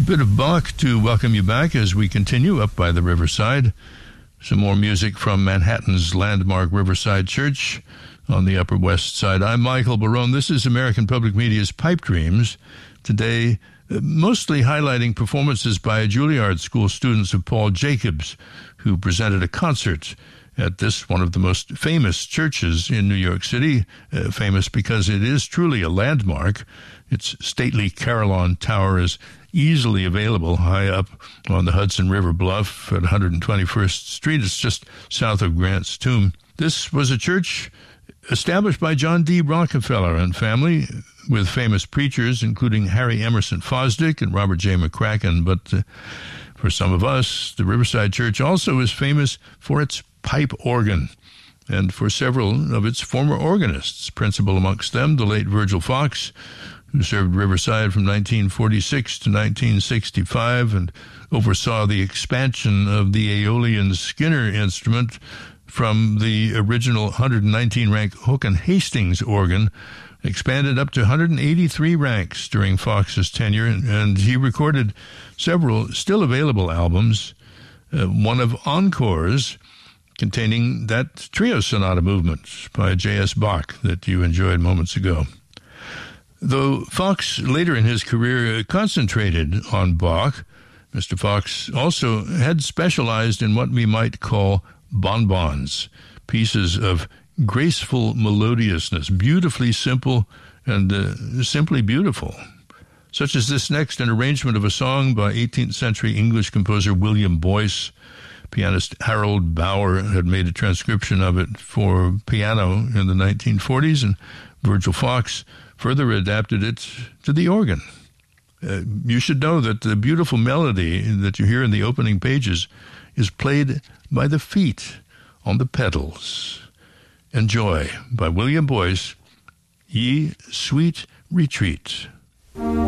bit of Bach to welcome you back as we continue up by the riverside. Some more music from Manhattan's landmark Riverside Church on the Upper West Side. I'm Michael Barone. This is American Public Media's Pipe Dreams. Today, mostly highlighting performances by Juilliard School students of Paul Jacobs, who presented a concert at this, one of the most famous churches in New York City, famous because it is truly a landmark. Its stately Carillon Tower is easily available high up on the Hudson River bluff at 121st Street. It's just south of Grant's Tomb. This was a church established by John D. Rockefeller and family with famous preachers, including Harry Emerson Fosdick and Robert J. McCracken. But for some of us, the Riverside Church also is famous for its pipe organ and for several of its former organists, principal amongst them the late Virgil Fox, who served Riverside from 1946 to 1965 and oversaw the expansion of the Aeolian Skinner instrument from the original 119-rank Hook and Hastings organ, expanded up to 183 ranks during Fox's tenure, and he recorded several still available albums, one of Encores, containing that trio sonata movement by J.S. Bach that you enjoyed moments ago. Though Fox later in his career concentrated on Bach, Mr. Fox also had specialized in what we might call bonbons, pieces of graceful melodiousness, beautifully simple and simply beautiful, such as this next, an arrangement of a song by 18th century English composer William Boyce. Pianist Harold Bauer had made a transcription of it for piano in the 1940s, and Virgil Fox further adapted it to the organ. You should know that the beautiful melody that you hear in the opening pages is played by the feet on the pedals. Enjoy, by William Boyce, Ye Sweet Retreat.